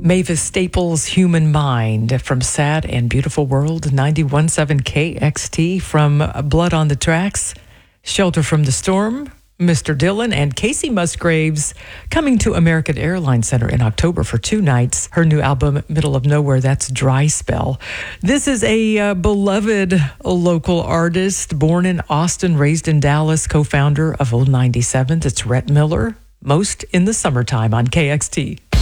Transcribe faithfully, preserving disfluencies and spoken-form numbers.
Mavis Staples' Human Mind from Sad and Beautiful World, ninety-one point seven K X T. From Blood on the Tracks, Shelter from the Storm, Mister Dylan, and Casey Musgraves coming to American Airlines Center in October for two nights. Her new album, Middle of Nowhere, that's Dry Spell. This is a uh, beloved local artist, born in Austin, raised in Dallas, co-founder of Old ninety-seventh. It's Rhett Miller, Most in the Summertime on K X T.